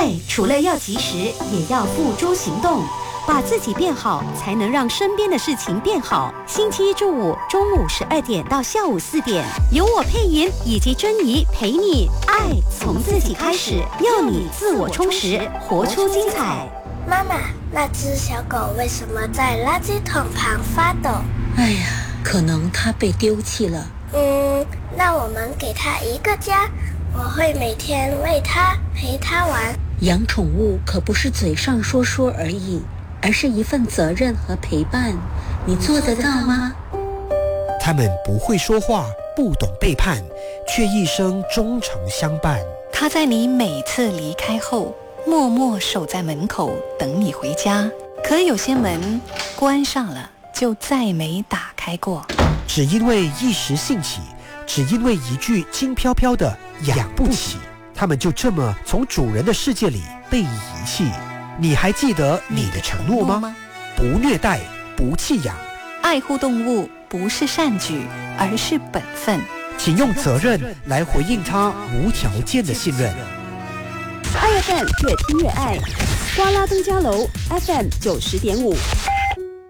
爱除了要及时，也要付诸行动。把自己变好，才能让身边的事情变好。星期一至五中午12点到下午4点，由我配音以及珍妮陪你爱从自己开始，要你自我充实，活出精彩。 妈妈，那只小狗为什么在垃圾桶旁发抖？ 哎呀，可能它被丢弃了。 那我们给它一个家，我会每天喂它，陪它玩。 养宠物可不是嘴上说说而已，而是一份责任和陪伴，你做得到吗？ 他们不会说话，不懂背叛，却一生忠诚相伴。 他在你每次离开后，默默守在门口等你回家。可有些门关上了，就再没打开过。 只因为一时兴起，只因为一句轻飘飘的养不起，他们就这么从主人的世界里被遗弃。你还记得你的承诺吗？不虐待，不弃养， 爱护动物不是善举，而是本分。 请用责任来回应他无条件的信任。 爱FM越听越爱，瓜拉登嘉楼 FM 90.5。